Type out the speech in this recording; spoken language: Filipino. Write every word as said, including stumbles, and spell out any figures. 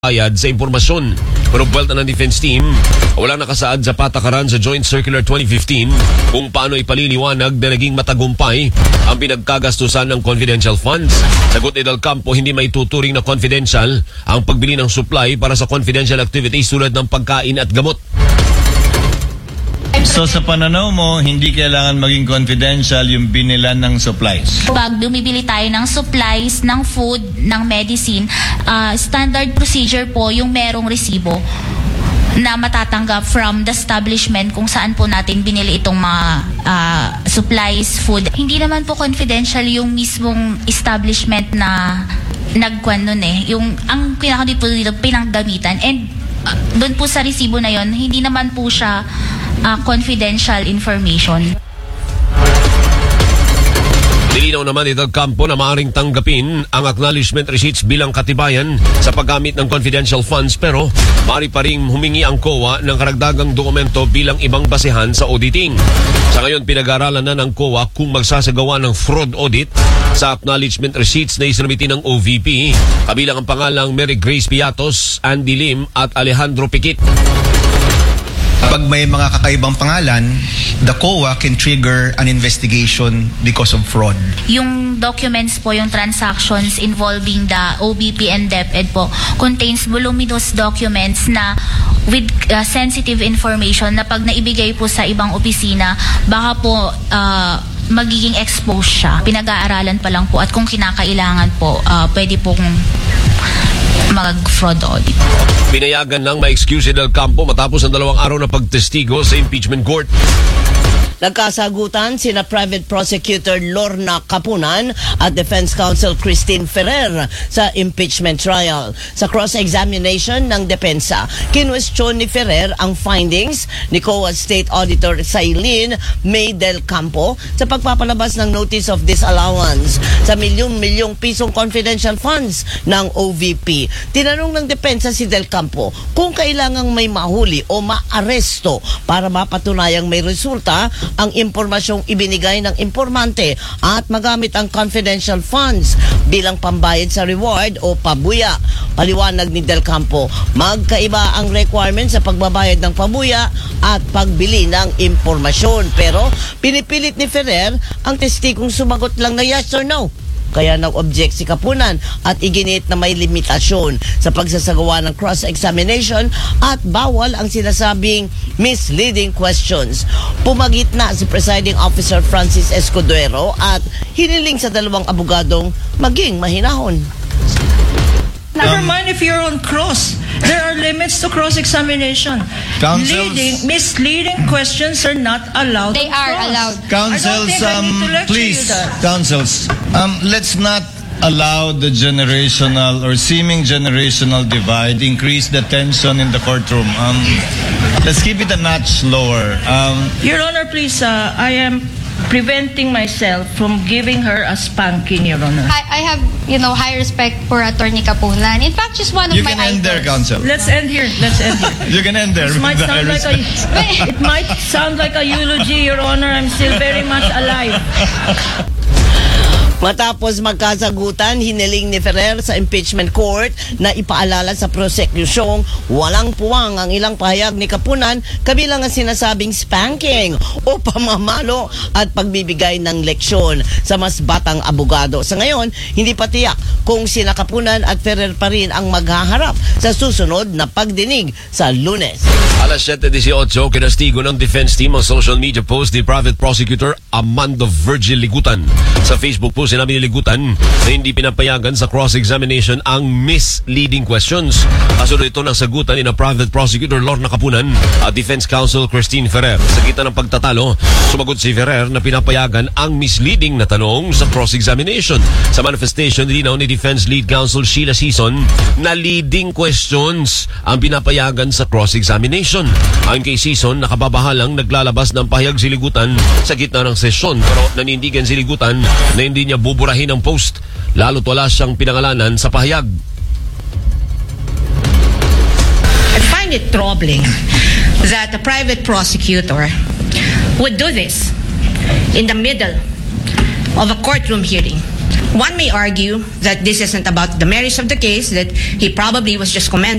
ayad sa impormasyon. Pero buwelta ng defense team, wala nakasaad sa patakaran sa Joint Circular twenty fifteen kung paano ipaliliwanag na naging matagumpay ang pinagkagastusan ng confidential funds. Sagot ni Del Campo, hindi may tuturing na confidential ang pagbili ng supply para sa confidential activities tulad ng pagkain at gamot. So sa pananaw mo, hindi kailangan maging confidential yung binilan ng supplies? Pag bumibili tayo ng supplies, ng food, ng medicine, uh, standard procedure po yung merong resibo na matatanggap from the establishment kung saan po natin binili itong mga uh, supplies, food. Hindi naman po confidential yung mismong establishment na nagkwan nun eh. Yung, ang pinakadit po dito, pinanggamitan. And uh, doon po sa resibo na yon, hindi naman po siya Uh, confidential information. Nilinaw naman ni Del Campo na maaaring tanggapin ang acknowledgement receipts bilang katibayan sa paggamit ng confidential funds, pero maaari pa rin humingi ang C O A ng karagdagang dokumento bilang ibang basehan sa auditing. Sa ngayon, pinag-aaralan na ng C O A kung magsasagawa ng fraud audit sa acknowledgement receipts na isinumiti ng O V P, kabilang ang pangalang Mary Grace Piatos, Andy Lim at Alejandro Piquit. Pag may mga kakaibang pangalan, the C O A can trigger an investigation because of fraud. Yung documents po, yung transactions involving the O B P and DepEd po, contains voluminous documents na with uh, sensitive information na pag naibigay po sa ibang opisina, baka po uh, magiging exposed siya. Pinag-aaralan pa lang po at kung kinakailangan po, uh, pwede pong mag-fraud audit. Pinayagan ng ma-excuse si Del Campo matapos ang dalawang araw na pagtestigo sa impeachment court. Nagkasagutan sina Private Prosecutor Lorna Capunan at Defense Counsel Christine Ferrer sa impeachment trial. Sa cross-examination ng depensa, kinwestiyon ni Ferrer ang findings ni C O A State Auditor Sailin May Del Campo sa pagpapalabas ng Notice of Disallowance sa milyong-milyong pisong confidential funds ng O V P. Tinanong ng depensa si Del Campo kung kailangang may mahuli o maaresto para mapatunayang may resulta ang impormasyong ibinigay ng impormante at magamit ang confidential funds bilang pambayad sa reward o pabuya. Paliwanag ni Del Campo, magkaiba ang requirement sa pagbabayad ng pabuya at pagbili ng impormasyon. Pero pinipilit ni Ferrer ang testigong sumagot lang na yes or no. Kaya nag-object si Capunan at iginit na may limitasyon sa pagsasagawa ng cross-examination at bawal ang sinasabing misleading questions. Pumagit na si Presiding Officer Francis Escudero at hiniling sa dalawang abogadong maging mahinahon. Never mind if you're on cross. There are limits to cross-examination. Leading, misleading questions are not allowed. They are cross. allowed. Councils, um, please, councils, um, let's not allow the generational or seeming generational divide increase the tension in the courtroom. Um, let's keep it a notch lower. Um, Your Honor, please, uh, I am preventing myself from giving her a spanking, Your Honor. I, I have, you know, high respect for Attorney Capunan. In fact, she's one of you my can end idols. there, counsel. Let's end here. Let's end here. You can end there. It might, with the sound like a, respect. it might sound like a eulogy, Your Honor. I'm still very much alive. Matapos magkasagutan, hiniling ni Ferrer sa impeachment court na ipaalala sa prosekusyong walang puwang ang ilang pahayag ni Capunan, kabilang ang sinasabing spanking o pamamalo at pagbibigay ng leksyon sa mas batang abogado. Sa ngayon, hindi pa tiyak kung sina Capunan at Ferrer pa rin ang maghaharap sa susunod na pagdinig sa Lunes. Alas siyete eighteen, kinastigo ng defense team ang social media post ni Private Prosecutor Amando Virgil Ligutan. Sa Facebook post, sinabi ni Ligutan na hindi pinapayagan sa cross-examination ang misleading questions. Kasunod ito ng sagutan ni na Private Prosecutor Lorna Capunan at Defense Counsel Christine Ferrer. Sa gitna ng pagtatalo, sumagot si Ferrer na pinapayagan ang misleading na tanong sa cross-examination. Sa manifestation, nilinaw ni Defense Lead Counsel Sheila Sison na leading questions ang pinapayagan sa cross-examination. Ayon kay Sison, nakababahalang naglalabas ng pahayag si Ligutan sa gitna ng sesyon, pero nanindigan si Ligutan na hindi niya buburahin ang post, lalo't wala siyang pinangalanan sa pahayag. I find it troubling that a private prosecutor would do this in the middle of a courtroom hearing One may argue that this isn't about the merits of the case, that he probably was just comment